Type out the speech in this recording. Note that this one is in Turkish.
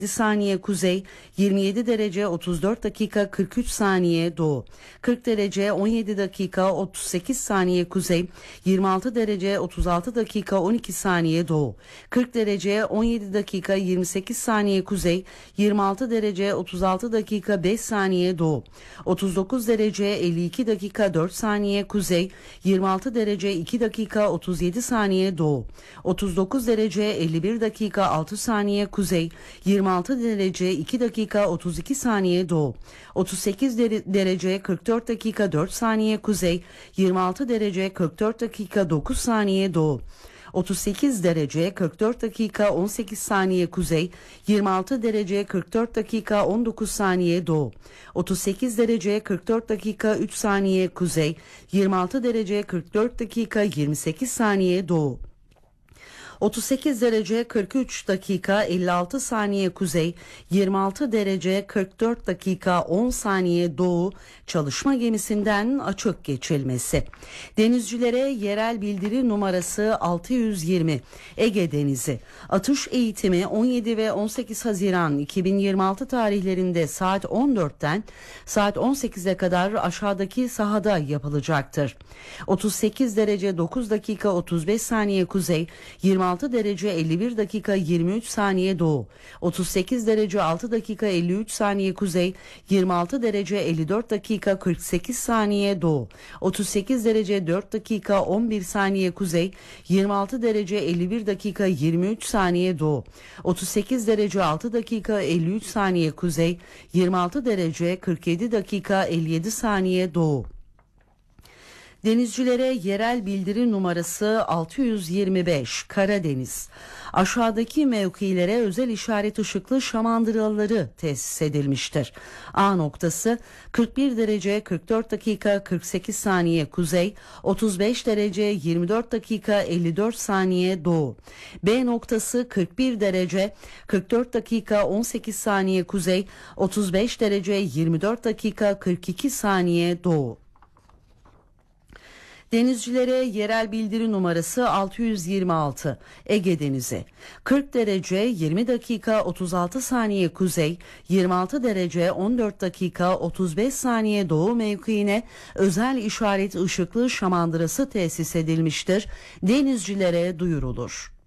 saniye kuzey, 27 derece 34 dakika 43 saniye doğu, 40 derece 17 dakika 38 saniye kuzey, 26 derece 36 dakika 12 saniye doğu, 40 derece 17 dakika 28 saniye kuzey, 26 derece 36 dakika 5 saniye doğu, 39 derece 52 dakika 4 saniye kuzey, 26 derece 2 dakika 37 saniye doğu, 39 derece 51 dakika 6 saniye kuzey, 26 derece 2 dakika 32 saniye doğu, 38 derece 44 dakika 4 saniye kuzey, 26 derece 44 dakika 9 saniye doğu, 38 derece 44 dakika 18 saniye kuzey, 26 derece 44 dakika 19 saniye doğu, 38 derece 44 dakika 3 saniye kuzey, 26 derece 44 dakika 28 saniye doğu, 38 derece 43 dakika 56 saniye kuzey, 26 derece 44 dakika 10 saniye doğu çalışma gemisinden açık geçilmesi. Denizcilere yerel bildiri numarası 620 Ege Denizi. Atış eğitimi 17 ve 18 Haziran 2026 tarihlerinde saat 14'ten saat 18'e kadar aşağıdaki sahada yapılacaktır. 38 derece 9 dakika 35 saniye kuzey, 26 derece 51 dakika 23 saniye doğu, 38 derece 6 dakika 53 saniye kuzey, 26 derece 54 dakika 48 saniye doğu, 38 derece 4 dakika 11 saniye kuzey, 26 derece 51 dakika 23 saniye doğu, 38 derece 6 dakika 53 saniye kuzey, 26 derece 47 dakika 57 saniye doğu. Denizcilere yerel bildiri numarası 625 Karadeniz. Aşağıdaki mevkilere özel işaret ışıklı şamandıraları tesis edilmiştir. A noktası 41 derece 44 dakika 48 saniye kuzey, 35 derece 24 dakika 54 saniye doğu. B noktası 41 derece 44 dakika 18 saniye kuzey, 35 derece 24 dakika 42 saniye doğu. Denizcilere yerel bildiri numarası 626 Ege Denizi. 40 derece 20 dakika 36 saniye kuzey, 26 derece 14 dakika 35 saniye doğu mevkiine özel işaret ışıklı şamandırası tesis edilmiştir. Denizcilere duyurulur.